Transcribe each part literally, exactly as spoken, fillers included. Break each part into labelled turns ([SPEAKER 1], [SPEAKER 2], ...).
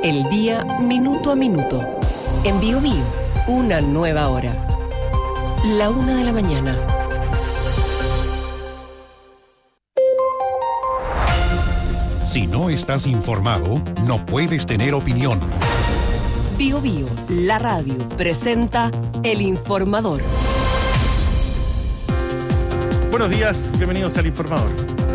[SPEAKER 1] El día minuto a minuto. En Bio Bio, una nueva hora. La una de la mañana.
[SPEAKER 2] Si no estás informado, no puedes tener opinión.
[SPEAKER 1] Bio Bio, la radio, presenta El Informador.
[SPEAKER 3] Buenos días, bienvenidos al Informador.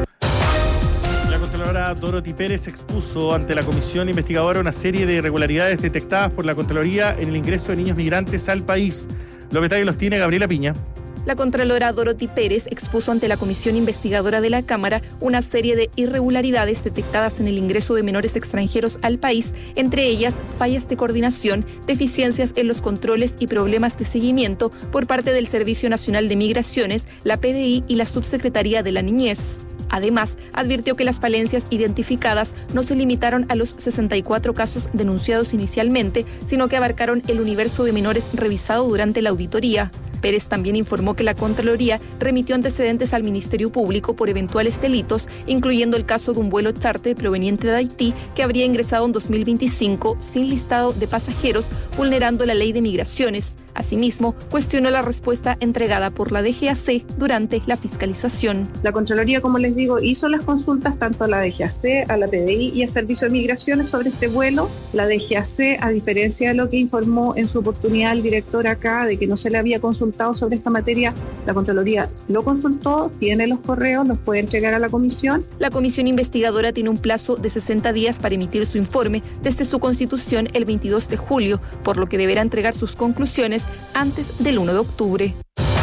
[SPEAKER 3] La Contralora Dorothy Pérez expuso ante la comisión investigadora una serie de irregularidades detectadas por la Contraloría en el ingreso de niños migrantes al país. Los detalles los tiene Gabriela Piña.
[SPEAKER 4] La Contralora Dorothy Pérez expuso ante la Comisión Investigadora de la Cámara una serie de irregularidades detectadas en el ingreso de menores extranjeros al país, entre ellas fallas de coordinación, deficiencias en los controles y problemas de seguimiento por parte del Servicio Nacional de Migraciones, la P D I y la Subsecretaría de la Niñez. Además, advirtió que las falencias identificadas no se limitaron a los sesenta y cuatro casos denunciados inicialmente, sino que abarcaron el universo de menores revisado durante la auditoría. Pérez también informó que la Contraloría remitió antecedentes al Ministerio Público por eventuales delitos, incluyendo el caso de un vuelo charter proveniente de Haití que habría ingresado en dos mil veinticinco sin listado de pasajeros, vulnerando la ley de migraciones. Asimismo, cuestionó la respuesta entregada por la D G A C durante la fiscalización.
[SPEAKER 5] La Contraloría, como les digo, hizo las consultas tanto a la D G A C, a la P D I y a Servicio de Migraciones sobre este vuelo. La D G A C, a diferencia de lo que informó en su oportunidad el director acá, de que no se le había consultado sobre esta materia, la Contraloría lo consultó, tiene los correos, los puede entregar a la comisión.
[SPEAKER 4] La comisión investigadora tiene un plazo de sesenta días para emitir su informe desde su constitución el veintidós de julio, por lo que deberá entregar sus conclusiones antes del uno de octubre.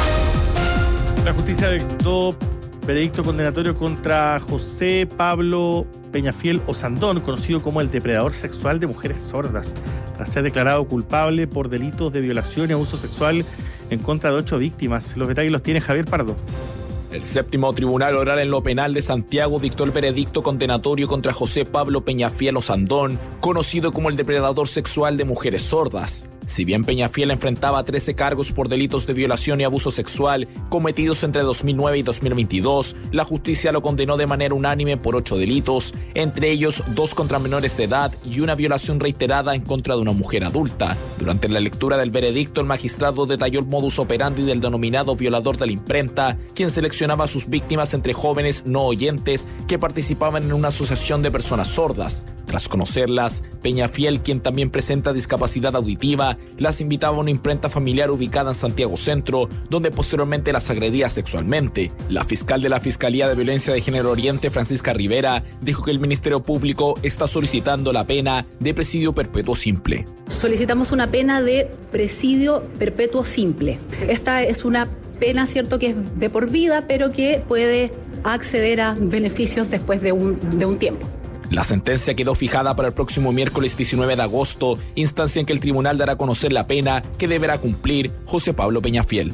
[SPEAKER 3] La justicia dictó veredicto condenatorio contra José Pablo Peñafiel Osandón, conocido como el depredador sexual de mujeres sordas, tras ser declarado culpable por delitos de violación y abuso sexual en contra de ocho víctimas. Los detalles los tiene Javier Pardo.
[SPEAKER 6] El séptimo Tribunal Oral en lo Penal de Santiago dictó el veredicto condenatorio contra José Pablo Peñafiel Osandón, conocido como el depredador sexual de mujeres sordas. Si bien Peñafiel enfrentaba trece cargos por delitos de violación y abuso sexual cometidos entre dos mil nueve y dos mil veintidós, la justicia lo condenó de manera unánime por ocho delitos, entre ellos dos contra menores de edad y una violación reiterada en contra de una mujer adulta. Durante la lectura del veredicto, el magistrado detalló el modus operandi del denominado violador de la imprenta, quien seleccionaba a sus víctimas entre jóvenes no oyentes que participaban en una asociación de personas sordas. Tras conocerlas, Peñafiel, quien también presenta discapacidad auditiva, las invitaba a una imprenta familiar ubicada en Santiago Centro, donde posteriormente las agredía sexualmente. La fiscal de la Fiscalía de Violencia de Género Oriente, Francisca Rivera, dijo que el Ministerio Público está solicitando la pena de presidio perpetuo simple.
[SPEAKER 7] Solicitamos una pena de presidio perpetuo simple. Esta es una pena, cierto, que es de por vida, pero que puede acceder a beneficios después de un, de un tiempo.
[SPEAKER 6] La sentencia quedó fijada para el próximo miércoles diecinueve de agosto, instancia en que el tribunal dará a conocer la pena que deberá cumplir José Pablo Peñafiel.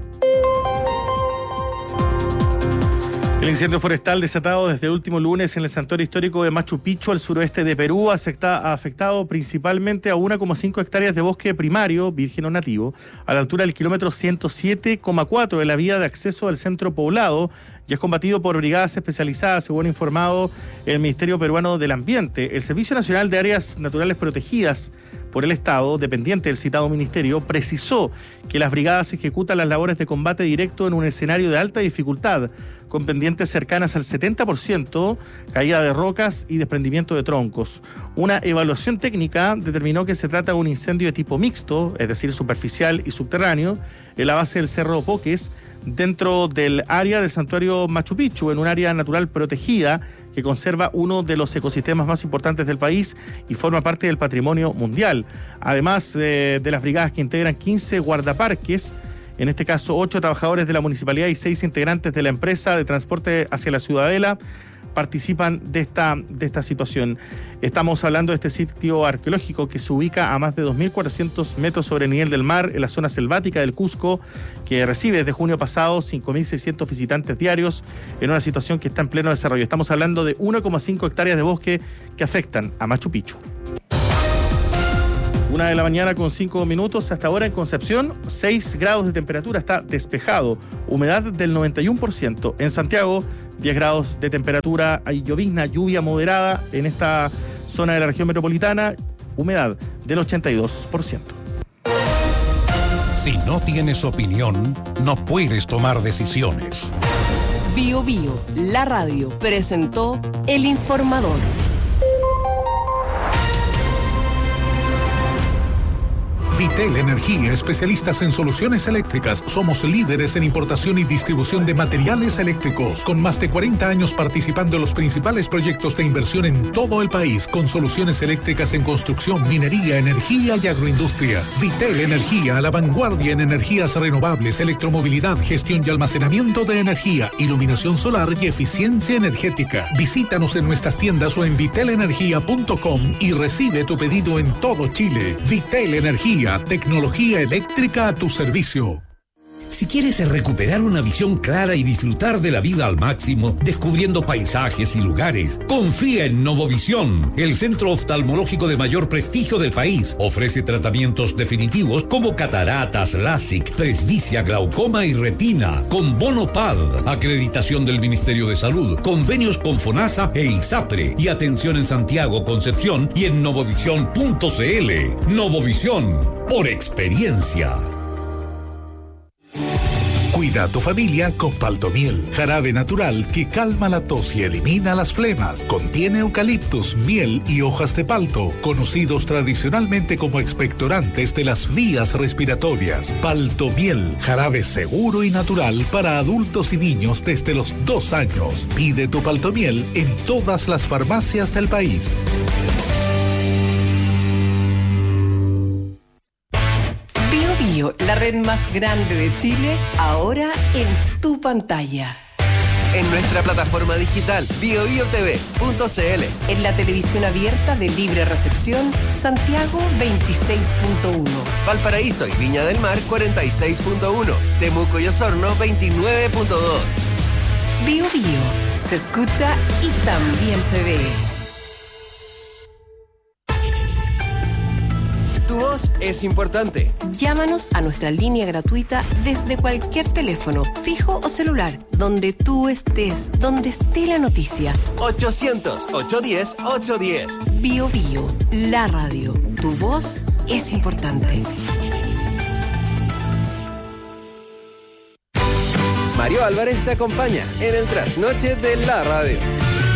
[SPEAKER 3] El incendio forestal desatado desde el último lunes en el santuario histórico de Machu Picchu, al suroeste de Perú, ha afectado principalmente a una coma cinco hectáreas de bosque primario, virgen o nativo, a la altura del kilómetro ciento siete coma cuatro de la vía de acceso al centro poblado, y es combatido por brigadas especializadas, según ha informado el Ministerio Peruano del Ambiente. El Servicio Nacional de Áreas Naturales Protegidas por el Estado, dependiente del citado ministerio, precisó que las brigadas ejecutan las labores de combate directo en un escenario de alta dificultad, con pendientes cercanas al setenta por ciento, caída de rocas y desprendimiento de troncos. Una evaluación técnica determinó que se trata de un incendio de tipo mixto, es decir, superficial y subterráneo, en la base del Cerro Poques, dentro del área del santuario Machu Picchu, en un área natural protegida que conserva uno de los ecosistemas más importantes del país y forma parte del patrimonio mundial. Además eh, de las brigadas que integran quince guardaparques, en este caso ocho trabajadores de la municipalidad y seis integrantes de la empresa de transporte hacia la Ciudadela, participan de esta, de esta situación. Estamos hablando de este sitio arqueológico que se ubica a más de dos mil cuatrocientos metros sobre el nivel del mar, en la zona selvática del Cusco, que recibe desde junio pasado cinco mil seiscientos visitantes diarios, en una situación que está en pleno desarrollo. Estamos hablando de uno coma cinco hectáreas de bosque que afectan a Machu Picchu. Una de la mañana con cinco minutos. Hasta ahora en Concepción, seis grados de temperatura, está despejado. Humedad del noventa y uno por ciento. En Santiago, diez grados de temperatura. Hay llovizna, lluvia moderada en esta zona de la región metropolitana. humedad del ochenta y dos por ciento.
[SPEAKER 2] Si no tienes opinión, no puedes tomar decisiones.
[SPEAKER 1] Bio Bio, la radio, presentó El Informador.
[SPEAKER 8] Vitel Energía, especialistas en soluciones eléctricas. Somos líderes en importación y distribución de materiales eléctricos, con más de cuarenta años participando en los principales proyectos de inversión en todo el país, con soluciones eléctricas en construcción, minería, energía y agroindustria. Vitel Energía, a la vanguardia en energías renovables, electromovilidad, gestión y almacenamiento de energía, iluminación solar y eficiencia energética. Visítanos en nuestras tiendas o en vitel energía punto com y recibe tu pedido en todo Chile. Vitel Energía, tecnología eléctrica a tu servicio.
[SPEAKER 9] Si quieres recuperar una visión clara y disfrutar de la vida al máximo, descubriendo paisajes y lugares, confía en Novovisión, el centro oftalmológico de mayor prestigio del país. Ofrece tratamientos definitivos como cataratas, LASIK, presbicia, glaucoma y retina, con bono P A D, acreditación del Ministerio de Salud, convenios con FONASA e ISAPRE, y atención en Santiago, Concepción y en novovisión punto cl. Novovisión, por experiencia.
[SPEAKER 8] Cuida a tu familia con Paltomiel, jarabe natural que calma la tos y elimina las flemas. Contiene eucaliptus, miel y hojas de palto, conocidos tradicionalmente como expectorantes de las vías respiratorias. Paltomiel, jarabe seguro y natural para adultos y niños desde los dos años. Pide tu Paltomiel en todas las farmacias del país.
[SPEAKER 1] La red más grande de Chile, ahora en tu pantalla.
[SPEAKER 10] En nuestra plataforma digital bio bio t v punto c l.
[SPEAKER 1] En la televisión abierta de libre recepción, Santiago veintiséis punto uno.
[SPEAKER 10] Valparaíso y Viña del Mar cuarenta y seis punto uno. Temuco y Osorno veintinueve punto dos.
[SPEAKER 1] Bio Bio, se escucha y también se ve.
[SPEAKER 10] Tu voz es importante.
[SPEAKER 1] Llámanos a nuestra línea gratuita desde cualquier teléfono, fijo o celular, donde tú estés, donde esté la noticia.
[SPEAKER 10] ochocientos, ochocientos diez, ochocientos diez.
[SPEAKER 1] Bio Bio, la radio. Tu voz es importante.
[SPEAKER 10] Mario Álvarez te acompaña en el trasnoche de la radio.